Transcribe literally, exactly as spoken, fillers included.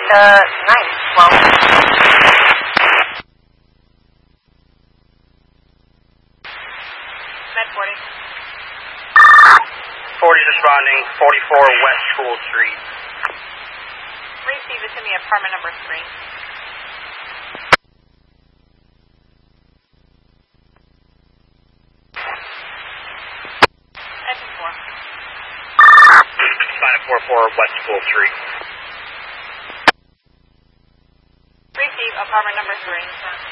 Uh, nine, twelve. Med forty. forty responding, forty-four West School Street. Receive it to me, apartment number three. Engine four. Sign four four West School Street. Receive apartment number three.